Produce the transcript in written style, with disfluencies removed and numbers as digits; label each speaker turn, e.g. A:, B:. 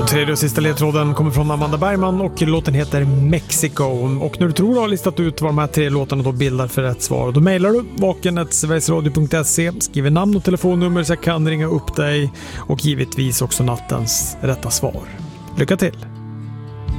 A: Tredje och sista ledtråden kommer från Amanda Bergman och låten heter Mexico. Och när du tror du har listat ut vad de här 3 låtarna då bildar för rätt svar, då mejlar du vaken@sverigesradio.se, skriver namn och telefonnummer så jag kan ringa upp dig och givetvis också nattens rätta svar. Lycka till!